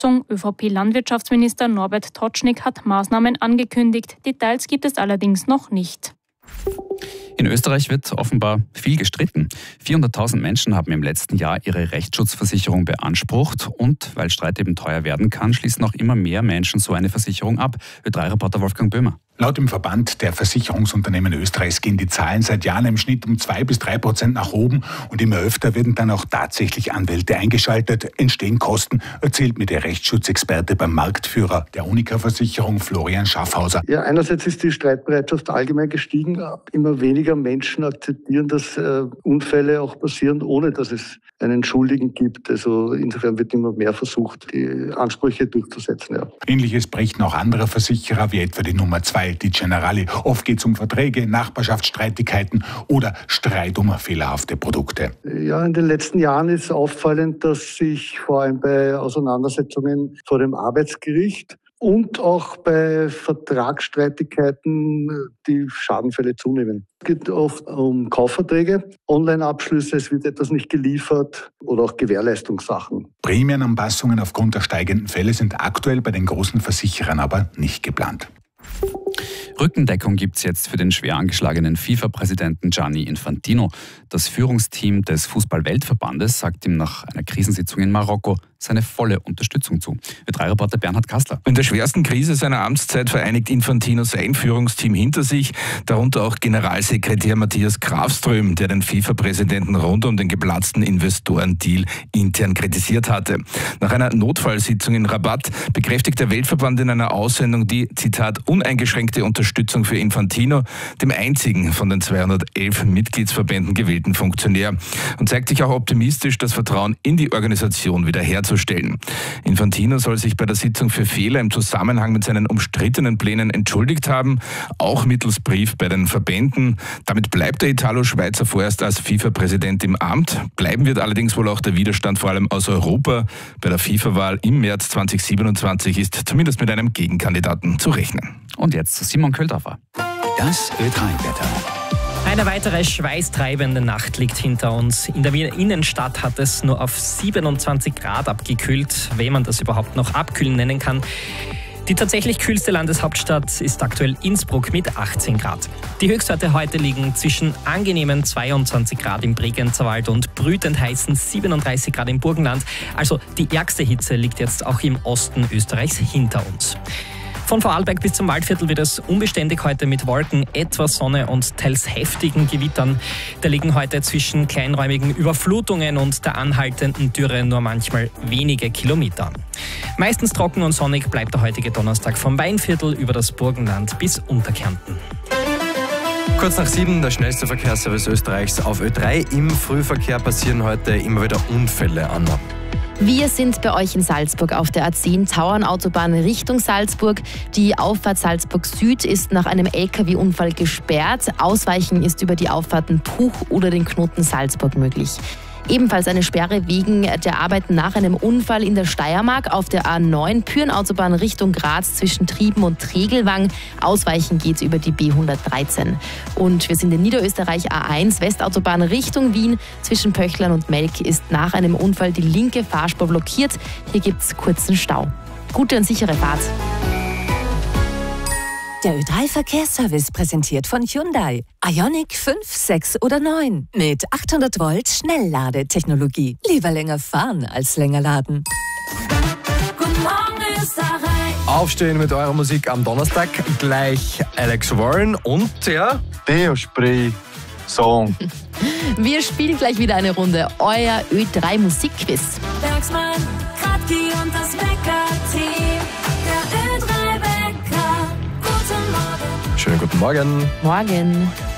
ÖVP-Landwirtschaftsminister Norbert Totschnig hat Maßnahmen angekündigt. Details gibt es allerdings noch nicht. In Österreich wird offenbar viel gestritten. 400.000 Menschen haben im letzten Jahr ihre Rechtsschutzversicherung beansprucht und weil Streit eben teuer werden kann, schließen auch immer mehr Menschen so eine Versicherung ab. Ö3-Reporter Wolfgang Böhmer. Laut dem Verband der Versicherungsunternehmen Österreichs gehen die Zahlen seit Jahren im Schnitt um 2-3% nach oben und immer öfter werden dann auch tatsächlich Anwälte eingeschaltet, entstehen Kosten, erzählt mir der Rechtsschutzexperte beim Marktführer der Unica-Versicherung Florian Schaffhauser. Ja, einerseits ist die Streitbereitschaft allgemein gestiegen. Immer weniger Menschen akzeptieren, dass Unfälle auch passieren, ohne dass es einen Schuldigen gibt. Also insofern wird immer mehr versucht, die Ansprüche durchzusetzen. Ja. Ähnliches berichten auch andere Versicherer, wie etwa die Nummer 2, die Generali. Oft geht es um Verträge, Nachbarschaftsstreitigkeiten oder Streit um fehlerhafte Produkte. Ja, in den letzten Jahren ist auffallend, dass sich vor allem bei Auseinandersetzungen vor dem Arbeitsgericht und auch bei Vertragsstreitigkeiten die Schadenfälle zunehmen. Es geht oft um Kaufverträge, Online-Abschlüsse, es wird etwas nicht geliefert oder auch Gewährleistungssachen. Prämienanpassungen aufgrund der steigenden Fälle sind aktuell bei den großen Versicherern aber nicht geplant. Rückendeckung gibt es jetzt für den schwer angeschlagenen FIFA-Präsidenten Gianni Infantino. Das Führungsteam des Fußball-Weltverbandes sagt ihm nach einer Krisensitzung in Marokko seine volle Unterstützung zu. Ö3-Reporter Bernhard Kastler. In der schwersten Krise seiner Amtszeit vereinigt Infantino sein Führungsteam hinter sich, darunter auch Generalsekretär Matthias Grafström, der den FIFA-Präsidenten rund um den geplatzten Investorendeal intern kritisiert hatte. Nach einer Notfallsitzung in Rabat bekräftigt der Weltverband in einer Aussendung die, Zitat, uneingeschränkte Unterstützung für Infantino, dem einzigen von den 211 Mitgliedsverbänden gewählten Funktionär, und zeigt sich auch optimistisch, das Vertrauen in die Organisation wiederherzustellen. Infantino soll sich bei der Sitzung für Fehler im Zusammenhang mit seinen umstrittenen Plänen entschuldigt haben, auch mittels Brief bei den Verbänden. Damit bleibt der Italo-Schweizer vorerst als FIFA-Präsident im Amt. Bleiben wird allerdings wohl auch der Widerstand vor allem aus Europa. Bei der FIFA-Wahl im März 2027 ist zumindest mit einem Gegenkandidaten zu rechnen. Und jetzt zu Simon Köldorfer. Das Ö3-Wetter. Eine weitere schweißtreibende Nacht liegt hinter uns. In der Wiener Innenstadt hat es nur auf 27 Grad abgekühlt, wenn man das überhaupt noch abkühlen nennen kann. Die tatsächlich kühlste Landeshauptstadt ist aktuell Innsbruck mit 18 Grad. Die Höchstwerte heute liegen zwischen angenehmen 22 Grad im Bregenzerwald und brütend heißen 37 Grad im Burgenland. Also die ärgste Hitze liegt jetzt auch im Osten Österreichs hinter uns. Von Vorarlberg bis zum Waldviertel wird es unbeständig heute mit Wolken, etwas Sonne und teils heftigen Gewittern. Da liegen heute zwischen kleinräumigen Überflutungen und der anhaltenden Dürre nur manchmal wenige Kilometer. Meistens trocken und sonnig bleibt der heutige Donnerstag vom Weinviertel über das Burgenland bis Unterkärnten. Kurz nach 7, der schnellste Verkehrsservice Österreichs auf Ö3. Im Frühverkehr passieren heute immer wieder Unfälle, Anna. Wir sind bei euch in Salzburg auf der A10 Tauernautobahn Richtung Salzburg. Die Auffahrt Salzburg Süd ist nach einem LKW-Unfall gesperrt. Ausweichen ist über die Auffahrten Puch oder den Knoten Salzburg möglich. Ebenfalls eine Sperre wegen der Arbeiten nach einem Unfall in der Steiermark auf der A9 Pyrenautobahn Richtung Graz zwischen Trieben und Tregelwang. Ausweichen geht über die B113. Und wir sind in Niederösterreich A1 Westautobahn Richtung Wien. Zwischen Pöchlern und Melk ist nach einem Unfall die linke Fahrspur blockiert. Hier gibt es kurzen Stau. Gute und sichere Fahrt. Der Ö3-Verkehrsservice präsentiert von Hyundai. Ioniq 5, 6 oder 9. Mit 800 Volt Schnellladetechnologie. Lieber länger fahren als länger laden. Guten Morgen, Österreich. Aufstehen mit eurer Musik am Donnerstag. Gleich Alex Warren und der Deo-Spray-Song. Wir spielen gleich wieder eine Runde. Euer Ö3-Musikquiz. Bergsmann, Kratki und das Wecker-Team. Der Ö3-Wecker. Guten Morgen. Schönen guten Morgen. Morgen.